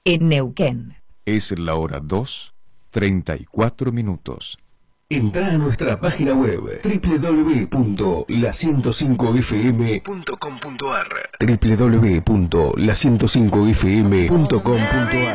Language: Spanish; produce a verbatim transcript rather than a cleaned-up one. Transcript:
en Neuquén. Es la hora dos, treinta y cuatro minutos. Entrá a nuestra página web doble u doble u doble u punto la ciento cinco f m punto com punto a r doble u doble u doble u punto la ciento cinco f m punto com punto a r